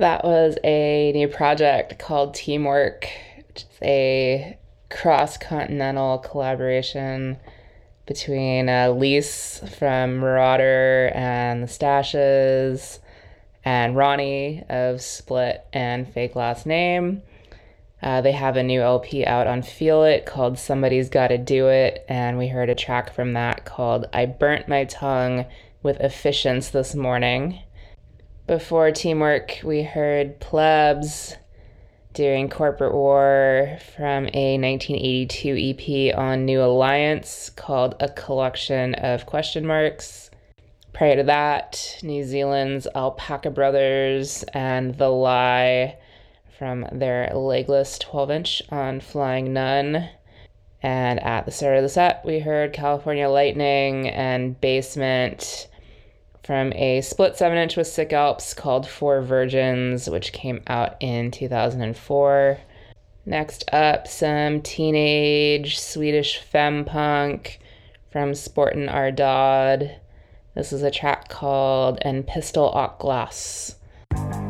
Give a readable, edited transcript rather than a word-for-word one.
That was a new project called Teamwork, which is a cross-continental collaboration between Lise from Marauder and the Stashes and Ronnie of Split and Fake Last Name. They have a new LP out on Feel It called Somebody's Gotta Do It, and we heard a track from that called I Burnt My Tongue with Efficience this morning. Before Teamwork, we heard Plebs doing Corporate War from a 1982 EP on New Alliance called A Collection of Question Marks. Prior to that, New Zealand's Alpaca Brothers and The Lie from their Legless 12-inch on Flying Nun. And at the start of the set, we heard California Lightning and Basement from a split 7-inch with Sick Alps called Four Virgins, which came out in 2004. Next up, some teenage Swedish femme punk from Sporten Ardad. This is a track called En Pistol och Glas.